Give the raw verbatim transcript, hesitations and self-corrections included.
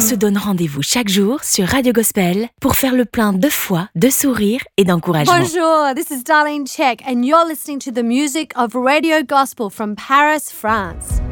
se donne rendez-vous chaque jour sur Radio Gospel pour faire le plein de foi, de sourire et d'encouragement. Bonjour, this is Darlene Check and you're listening to the music of Radio Gospel from Paris, France.